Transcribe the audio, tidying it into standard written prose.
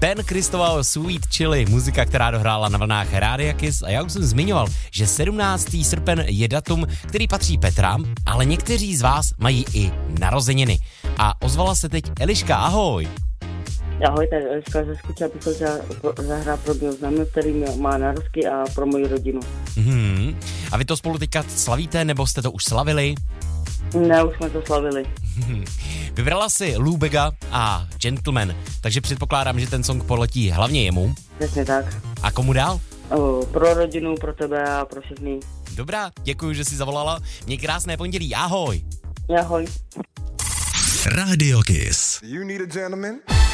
Ben Cristóbal Sweet Chili, muzika, která dohrála na vlnách Rádia Kiss. A já už jsem zmiňoval, že 17. srpen je datum, který patří Petrám, ale někteří z vás mají i narozeniny. A ozvala se teď Eliška, ahoj. Ahoj, tak Eliška ze Skuča, bych chtěla zahrát pro mého známého, který má narozky a pro moji rodinu. A vy to spolu teďka slavíte, nebo jste to už slavili? Ne, už jsme to slavili. Vybrala si Lou Bega a Gentleman, takže předpokládám, že ten song poletí hlavně jemu. Přesně tak. A komu dál? Pro rodinu, pro tebe a pro všechny. Dobrá, děkuji, že jsi zavolala. Měj krásné pondělí, ahoj. Ahoj. Radio Kiss. You need a gentleman?